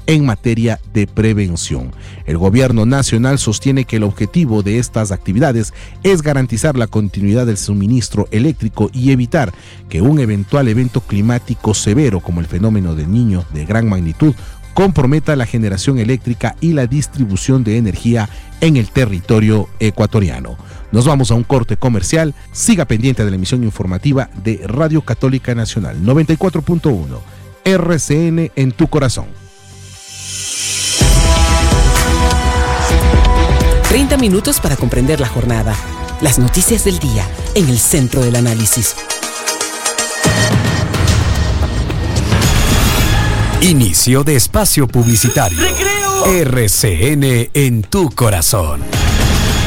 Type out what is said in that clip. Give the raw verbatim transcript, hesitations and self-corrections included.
en materia de prevención. El gobierno nacional sostiene que el objetivo de estas actividades es garantizar la continuidad del suministro eléctrico y evitar que un eventual evento climático severo como el fenómeno del Niño de gran magnitud comprometa la generación eléctrica y la distribución de energía en el territorio ecuatoriano. Nos vamos a un corte comercial. Siga pendiente de la emisión informativa de Radio Católica Nacional noventa y cuatro punto uno, R C N en tu corazón. treinta minutos para comprender la jornada. Las noticias del día en el centro del análisis. Inicio de espacio publicitario. ¡Recreo! R C N en tu corazón.